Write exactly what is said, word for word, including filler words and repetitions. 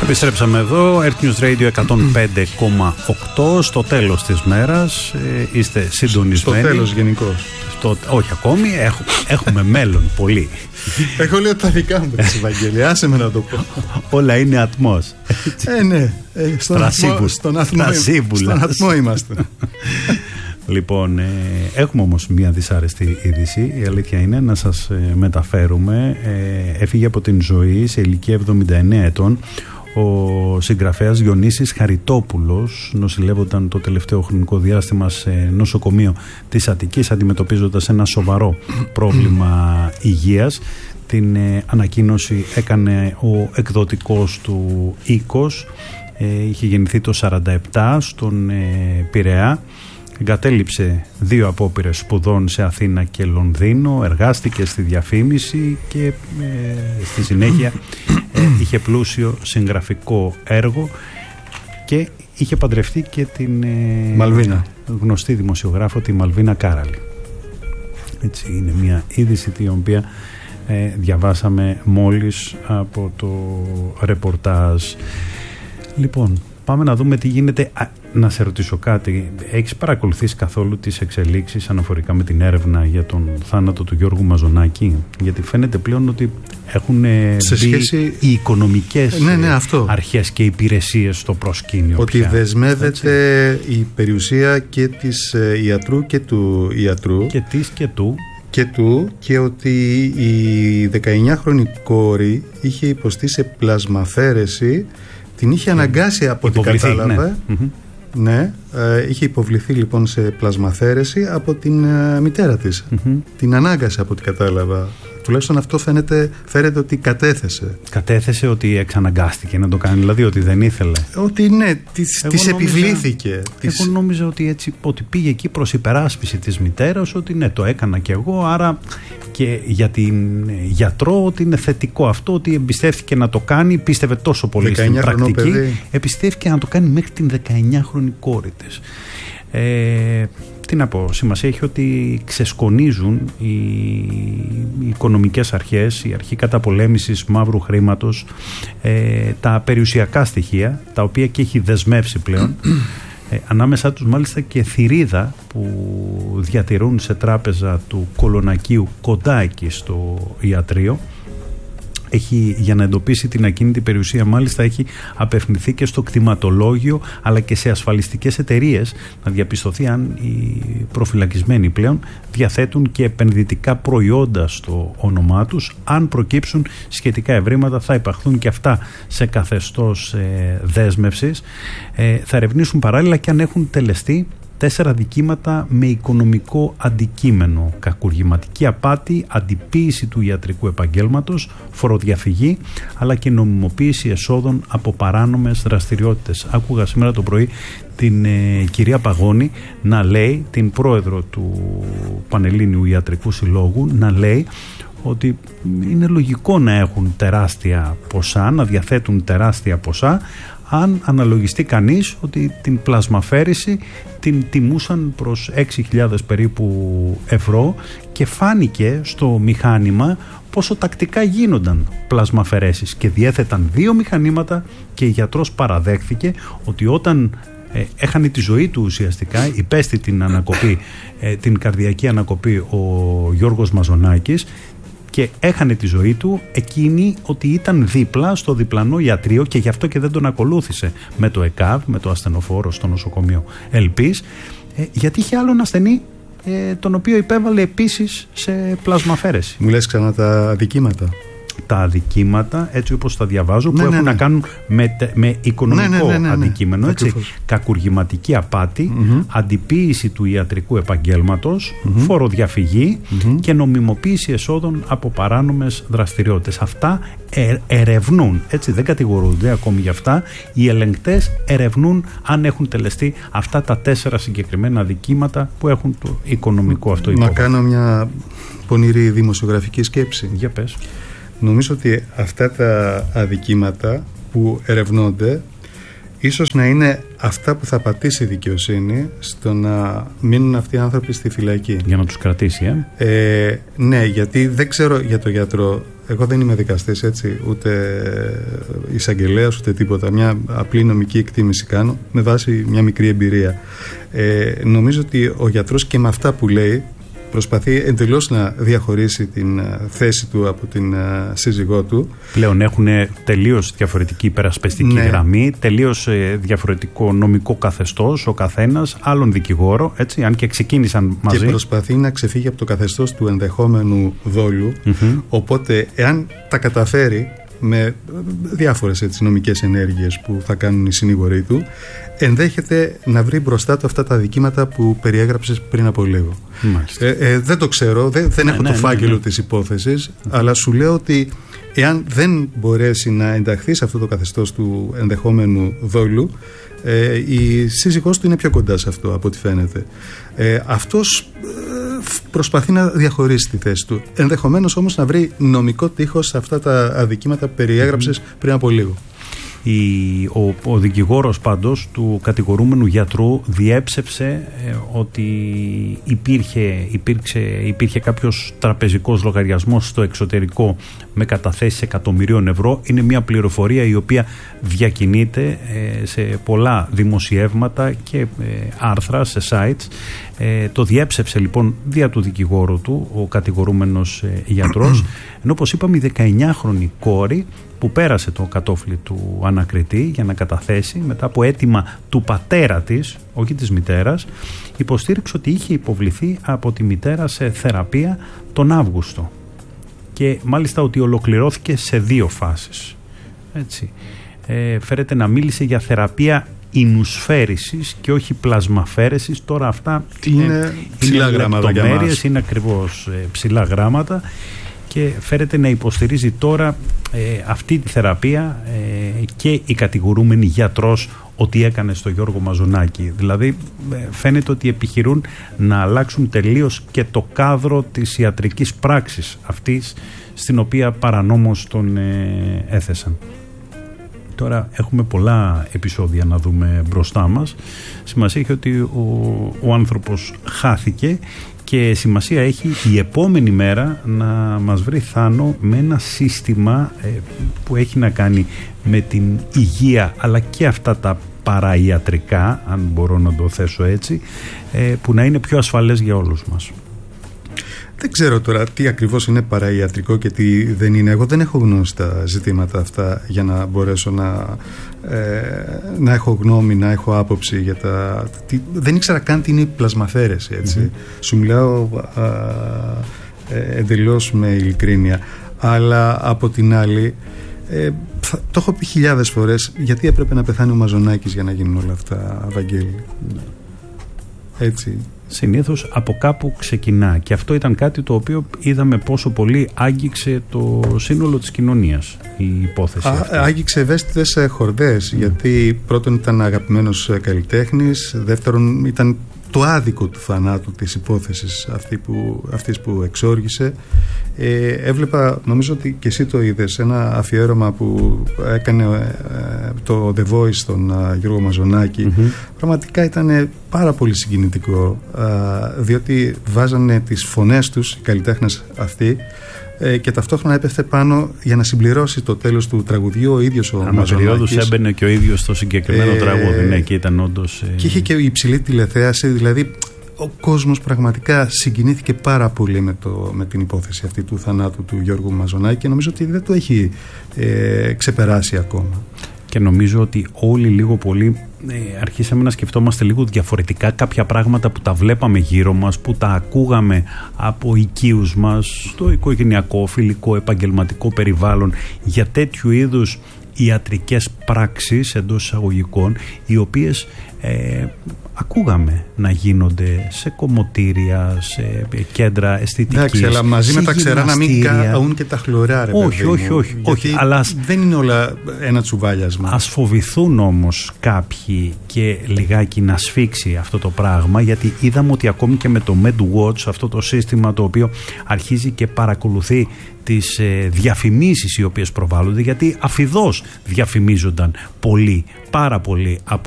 Επιστρέψαμε εδώ, Earth News Radio εκατόν πέντε κόμμα οκτώ, στο τέλος της μέρας, ε, είστε συντονισμένοι. Στο τέλος γενικώς. Στο, όχι ακόμη, έχουμε, έχουμε μέλλον πολύ. Έχω λέει τα δικά μου, Ευαγγέλη, άσε με να το πω. Όλα είναι ατμός. Ε, ναι, ε, στον, ατμό, στον, ατμό, στον ατμό είμαστε. Λοιπόν, ε, έχουμε όμως μια δυσάρεστη είδηση. Η αλήθεια είναι να σας ε, μεταφέρουμε. Ε, έφυγε από την ζωή σε ηλικία εβδομήντα εννέα ετών ο συγγραφέας Διονύσης Χαριτόπουλος. Νοσηλεύονταν το τελευταίο χρονικό διάστημα σε νοσοκομείο της Αττικής, αντιμετωπίζοντας ένα σοβαρό πρόβλημα υγείας. Την ε, ανακοίνωση έκανε ο εκδοτικός του οίκος. Ε, είχε γεννηθεί το σαράντα επτά στον ε, Πειραιά. Εγκατέλειψε δύο απόπειρες σπουδών σε Αθήνα και Λονδίνο, εργάστηκε στη διαφήμιση και ε, στη συνέχεια ε, είχε πλούσιο συγγραφικό έργο και είχε παντρευτεί και την ε, Μαλβίνα. γνωστή δημοσιογράφο, τη Μαλβίνα Κάραλη. Έτσι είναι μια είδηση την οποία ε, διαβάσαμε μόλις από το ρεπορτάζ. Λοιπόν, πάμε να δούμε τι γίνεται. Α, να σε ρωτήσω κάτι. Έχεις παρακολουθήσει καθόλου τις εξελίξεις αναφορικά με την έρευνα για τον θάνατο του Γιώργου Μαζονάκη? Γιατί φαίνεται πλέον ότι έχουν σε μπει σχέση... οι οικονομικές ναι, ναι, αυτό. αρχές και υπηρεσίες στο προσκήνιο. Ότι πια, δεσμεύεται έτσι, η περιουσία και της ε, ιατρού και του ιατρού. Και της και του. Και του, και ότι η δεκαεννιάχρονη κόρη είχε υποστεί σε πλασμαφέρεση. Την είχε αναγκάσει από ό,τι κατάλαβα. Ναι, ναι ε, είχε υποβληθεί λοιπόν σε πλασμαθέρεση από την ε, μητέρα της. Mm-hmm. Την ανάγκασε από ό,τι κατάλαβα. Τουλάχιστον αυτό φαίνεται, φαίνεται ότι κατέθεσε. Κατέθεσε ότι εξαναγκάστηκε να το κάνει, δηλαδή ότι δεν ήθελε. Ότι ναι, της, της επιβλήθηκε. Εγώ της... νόμιζα ότι, έτσι, ότι πήγε εκεί προς υπεράσπιση της μητέρας, ότι ναι, το έκανα κι εγώ, άρα και για την γιατρό ότι είναι θετικό αυτό, ότι εμπιστεύτηκε να το κάνει, πίστευε τόσο πολύ στην πρακτική, παιδί. Εμπιστεύτηκε να το κάνει μέχρι την δεκαεννιάχρονη κόρη της. Ε, τι να πω, σημασία έχει ότι ξεσκονίζουν οι, οι οικονομικές αρχές, η αρχή καταπολέμησης μαύρου χρήματος, ε, τα περιουσιακά στοιχεία, τα οποία και έχει δεσμεύσει πλέον. Ε, ανάμεσά τους μάλιστα και θηρίδα που διατηρούν σε τράπεζα του Κολονακίου κοντά εκεί στο ιατρείο. Έχει, για να εντοπίσει την ακίνητη περιουσία, μάλιστα έχει απευθυνθεί και στο κτηματολόγιο αλλά και σε ασφαλιστικές εταιρείες να διαπιστωθεί αν οι προφυλακισμένοι πλέον διαθέτουν και επενδυτικά προϊόντα στο όνομά τους. Αν προκύψουν σχετικά ευρήματα θα υπαχθούν και αυτά σε καθεστώς ε, δέσμευσης. Ε, θα ερευνήσουν παράλληλα και αν έχουν τελεστεί τέσσερα δικήματα με οικονομικό αντικείμενο: κακουργηματική απάτη, αντιποίηση του ιατρικού επαγγέλματος, φοροδιαφυγή, αλλά και νομιμοποίηση εσόδων από παράνομες δραστηριότητες. Άκουγα σήμερα το πρωί την ε, κυρία Παγώνη να λέει, την πρόεδρο του Πανελλήνιου Ιατρικού Συλλόγου, να λέει ότι είναι λογικό να έχουν τεράστια ποσά, να διαθέτουν τεράστια ποσά, αν αναλογιστεί κανείς ότι την πλασμαφέρηση την τιμούσαν προς έξι χιλιάδες περίπου ευρώ και φάνηκε στο μηχάνημα πόσο τακτικά γίνονταν πλασμαφαιρέσεις και διέθεταν δύο μηχανήματα και η γιατρός παραδέχθηκε ότι όταν ε, έχανε τη ζωή του ουσιαστικά, υπέστη την ανακοπή, ε, την καρδιακή ανακοπή ο Γιώργος Μαζονάκης και έχανε τη ζωή του, εκείνη ότι ήταν δίπλα στο διπλανό ιατρείο και γι' αυτό και δεν τον ακολούθησε με το ΕΚΑΒ, με το ασθενοφόρο στο νοσοκομείο Ελπής, ε, γιατί είχε άλλον ασθενή ε, τον οποίο υπέβαλε επίσης σε πλασμαφέρεση. Μου λες ξανά τα αδικήματα. Τα αδικήματα, έτσι όπως τα διαβάζω, ναι, που ναι, έχουν ναι. να κάνουν με, με οικονομικό ναι, ναι, ναι, ναι, ναι. αντικείμενο, έτσι, κακουργηματική απάτη, mm-hmm. αντιποίηση του ιατρικού επαγγέλματος, mm-hmm. φοροδιαφυγή mm-hmm. και νομιμοποίηση εσόδων από παράνομες δραστηριότητες. Αυτά ε, ερευνούν, έτσι, δεν κατηγορούνται ακόμη για αυτά. Οι ελεγκτές ερευνούν αν έχουν τελεστεί αυτά τα τέσσερα συγκεκριμένα αδικήματα που έχουν το οικονομικό αυτό υπόβαθρο. Να κάνω μια πονηρή δημοσιογραφική σκέψη. Για πες. Νομίζω ότι αυτά τα αδικήματα που ερευνώνται ίσως να είναι αυτά που θα πατήσει η δικαιοσύνη στο να μείνουν αυτοί οι άνθρωποι στη φυλακή. Για να τους κρατήσει, ε. ε ναι, γιατί δεν ξέρω για το γιατρό. Εγώ δεν είμαι δικαστής, έτσι, ούτε εισαγγελέας ούτε τίποτα, μια απλή νομική εκτίμηση κάνω με βάση μια μικρή εμπειρία. Ε, νομίζω ότι ο γιατρός και με αυτά που λέει προσπαθεί εντελώς να διαχωρίσει την θέση του από την σύζυγό του. Πλέον έχουν τελείως διαφορετική υπερασπιστική ναι. γραμμή, τελείως διαφορετικό νομικό καθεστώς ο καθένας, άλλον δικηγόρο, έτσι, αν και ξεκίνησαν μαζί. Και προσπαθεί να ξεφύγει από το καθεστώς του ενδεχόμενου δόλου, mm-hmm. οπότε εάν τα καταφέρει με διάφορες έτσι, νομικές ενέργειες που θα κάνουν οι συνήγοροι του, ενδέχεται να βρει μπροστά του αυτά τα δικήματα που περιέγραψες πριν από λίγο. Ε, ε, δεν το ξέρω, δεν, δεν ναι, έχω ναι, το φάκελο ναι, ναι. της υπόθεσης, mm-hmm. αλλά σου λέω ότι εάν δεν μπορέσει να ενταχθεί σε αυτό το καθεστώς του ενδεχόμενου δόλου, ε, η σύζυγός του είναι πιο κοντά σε αυτό από ό,τι φαίνεται. Ε, αυτός ε, προσπαθεί να διαχωρίσει τη θέση του. Ενδεχομένως όμως να βρει νομικό τείχος σε αυτά τα αδικήματα που περιέγραψες mm-hmm. πριν από λίγο. Η, ο, ο δικηγόρος πάντως του κατηγορούμενου γιατρού διέψευσε ε, ότι υπήρχε, υπήρξε, υπήρχε κάποιος τραπεζικός λογαριασμός στο εξωτερικό με καταθέσεις εκατομμυρίων ευρώ. Είναι μια πληροφορία η οποία διακινείται ε, σε πολλά δημοσιεύματα και ε, άρθρα σε sites. Ε, το διέψευσε λοιπόν δια του δικηγόρου του ο κατηγορούμενος ε, γιατρός, ενώ όπως είπαμε η δεκαεννιάχρονη κόρη που πέρασε το κατόφλι του ανακριτή για να καταθέσει μετά από αίτημα του πατέρα της, όχι της μητέρας, υποστήριξε ότι είχε υποβληθεί από τη μητέρα σε θεραπεία τον Αύγουστο και μάλιστα ότι ολοκληρώθηκε σε δύο φάσεις. Έτσι. Ε, φέρεται να μίλησε για θεραπεία ινουσφαίρησης και όχι πλασμαφέρεσης. Τώρα αυτά είναι, είναι ψηλά γράμματα για μας. Είναι ακριβώς ε, ψηλά γράμματα και φέρεται να υποστηρίζει τώρα ε, αυτή τη θεραπεία ε, και η κατηγορούμενη γιατρός ότι έκανε στο Γιώργο Μαζονάκη. Δηλαδή ε, φαίνεται ότι επιχειρούν να αλλάξουν τελείως και το κάδρο της ιατρικής πράξης αυτής στην οποία παρανόμως τον ε, έθεσαν. Τώρα έχουμε πολλά επεισόδια να δούμε μπροστά μας. Σημασία έχει ότι ο, ο άνθρωπος χάθηκε και σημασία έχει η επόμενη μέρα να μας βρει Θάνο με ένα σύστημα ε, που έχει να κάνει με την υγεία αλλά και αυτά τα παραϊατρικά, αν μπορώ να το θέσω έτσι, ε, που να είναι πιο ασφαλές για όλους μας. Δεν ξέρω τώρα τι ακριβώς είναι παραϊατρικό και τι δεν είναι. Εγώ δεν έχω γνώση τα ζητήματα αυτά για να μπορέσω να, ε, να έχω γνώμη, να έχω άποψη για τα... Τι, δεν ήξερα καν τι είναι η πλασμαφέρεση, έτσι. Mm-hmm. Σου μιλάω α, ε, εντελώς με ειλικρίνεια. Αλλά από την άλλη, ε, θα, το έχω πει χιλιάδες φορές, γιατί έπρεπε να πεθάνει ο Μαζονάκης για να γίνουν όλα αυτά, Βαγγέλη. Έτσι. Συνήθως από κάπου ξεκινά και αυτό ήταν κάτι το οποίο είδαμε πόσο πολύ άγγιξε το σύνολο της κοινωνίας η υπόθεση Α, αυτή. Άγγιξε ευαίσθητες χορδές mm. γιατί πρώτον ήταν αγαπημένος καλλιτέχνης, δεύτερον ήταν το άδικο του θανάτου της υπόθεσης αυτή που, αυτής που εξόργησε. Ε, έβλεπα, νομίζω ότι και εσύ το είδες, ένα αφιέρωμα που έκανε ε, το The Voice στον ε, Γιώργο Μαζονάκη. Mm-hmm. Πραγματικά ήταν πάρα πολύ συγκινητικό, ε, διότι βάζανε τις φωνές τους οι καλλιτέχνες αυτοί ε, και ταυτόχρονα έπεφτε πάνω για να συμπληρώσει το τέλος του τραγουδιού ο ίδιος ο Μαζονάκης. Αναπεριόδους έμπαινε και ο ίδιος στο συγκεκριμένο ε, τραγούδι, ναι, και ήταν όντως... Ε... Και είχε και υψηλή τηλεθέαση, δηλαδή ο κόσμος πραγματικά συγκινήθηκε πάρα πολύ με, το, με την υπόθεση αυτή του θανάτου του Γιώργου Μαζονάκη και νομίζω ότι δεν το έχει ε, ξεπεράσει ακόμα. Και νομίζω ότι όλοι λίγο πολύ ε, αρχίσαμε να σκεφτόμαστε λίγο διαφορετικά κάποια πράγματα που τα βλέπαμε γύρω μας, που τα ακούγαμε από οικείους μας, στο οικογενειακό, φιλικό, επαγγελματικό περιβάλλον, για τέτοιου είδους ιατρικές πράξεις εντός εισαγωγικών, οι οποίες ε, ακούγαμε να γίνονται σε κομμωτήρια, σε κέντρα αισθητικής. Εντάξει, αλλά μαζί με τα ξερά να μην καούν και τα χλωρά, ρε όχι, όχι, όχι, όχι, όχι, αλλά δεν είναι όλα ένα τσουβάλιασμα. Ας φοβηθούν όμως κάποιοι και λιγάκι να σφίξει αυτό το πράγμα, γιατί είδαμε ότι ακόμη και με το MedWatch, αυτό το σύστημα το οποίο αρχίζει και παρακολουθεί τις ε, διαφημίσεις οι οποίες προβάλλονται, γιατί αφιδώς διαφημίζονταν πολύ, πάρα πολύ από